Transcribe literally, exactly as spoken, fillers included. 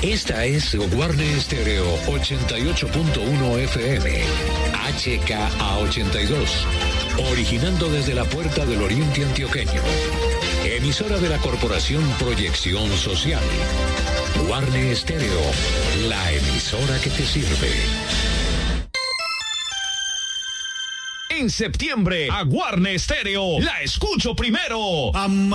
Esta es Guarne Estéreo ochenta y ocho punto uno F M, H K A ochenta y dos, originando desde la Puerta del Oriente Antioqueño. Emisora de la Corporación Proyección Social. Guarne Estéreo, la emisora que te sirve. En septiembre, a Guarne Estéreo la escucho primero.